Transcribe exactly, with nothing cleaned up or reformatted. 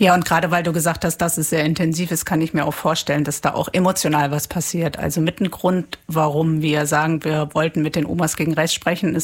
Ja, und gerade weil du gesagt hast, dass es sehr intensiv ist, kann ich mir auch vorstellen, dass da auch emotional was passiert. Also mit ein Grund, warum wir sagen, wir wollten mit den Omas gegen Rechts sprechen, ist